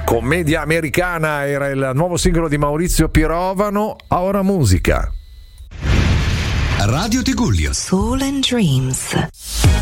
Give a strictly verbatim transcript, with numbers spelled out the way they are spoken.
Commedia americana era il nuovo singolo di Maurizio Pirovano. Ora musica. Radio Tigullio. Soul and Dreams.